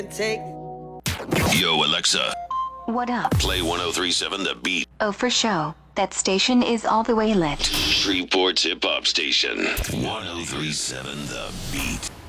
Take. Yo, Alexa, What up? play 1037 The Beat. Oh, for show. That station is all the way lit. Shreveport's hip hop station. 1037 The Beat.